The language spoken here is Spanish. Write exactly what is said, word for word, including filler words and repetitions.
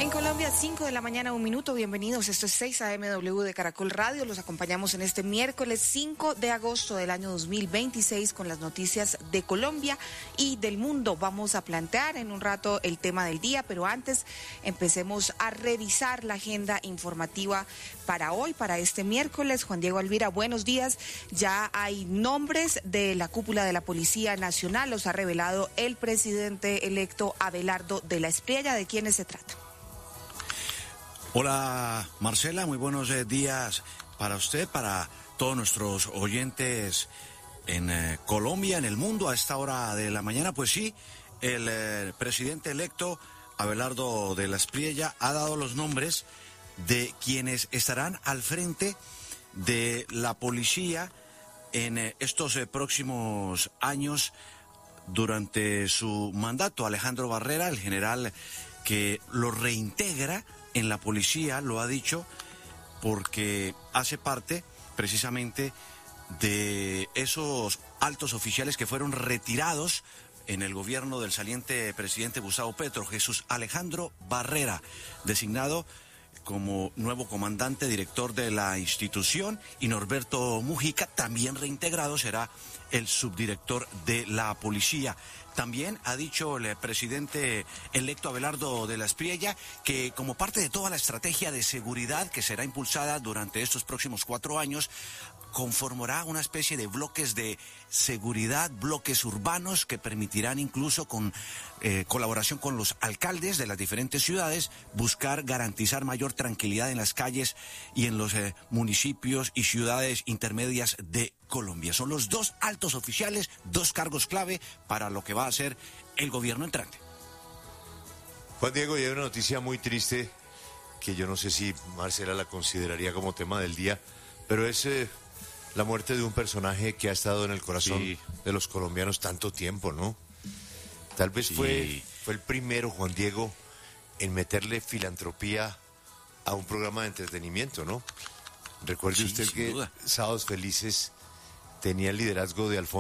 En Colombia, cinco de la mañana, un minuto. Bienvenidos. Esto es seis A M W de Caracol Radio. Los acompañamos en este miércoles cinco de agosto del año dos mil veintiséis con las noticias de Colombia y del mundo. Vamos a plantear en un rato el tema del día, pero antes empecemos a revisar la agenda informativa para hoy, para este miércoles. Juan Diego Alvira, buenos días. Ya hay nombres de la cúpula de la Policía Nacional. Los ha revelado el presidente electo Abelardo de la Espriella. ¿De quiénes se trata? Hola Marcela, muy buenos eh, días para usted, para todos nuestros oyentes en eh, Colombia, en el mundo a esta hora de la mañana. Pues sí, el eh, presidente electo Abelardo de la Espriella ha dado los nombres de quienes estarán al frente de la policía en eh, estos eh, próximos años durante su mandato. Alejandro Barrera, el general que lo reintegra en la policía, lo ha dicho porque hace parte precisamente de esos altos oficiales que fueron retirados en el gobierno del saliente presidente Gustavo Petro. Jesús Alejandro Barrera, designado como nuevo comandante director de la institución, y Norberto Mujica, también reintegrado, será el subdirector de la policía. También ha dicho el presidente electo Abelardo de la Espriella que como parte de toda la estrategia de seguridad que será impulsada durante estos próximos cuatro años, conformará una especie de bloques de seguridad, bloques urbanos que permitirán incluso con eh, colaboración con los alcaldes de las diferentes ciudades buscar garantizar mayor tranquilidad en las calles y en los eh, municipios y ciudades intermedias de Colombia. Son los dos altos oficiales, dos cargos clave para lo que va a ser el gobierno entrante. Juan Diego, y hay una noticia muy triste que yo no sé si Marcela la consideraría como tema del día, pero es eh, la muerte de un personaje que ha estado en el corazón sí. de los colombianos tanto tiempo, ¿no? Tal vez sí. fue, fue el primero, Juan Diego, en meterle filantropía a un programa de entretenimiento, ¿no? Recuerde sí, usted que duda. Sábados Felices tenía el liderazgo de Alfonso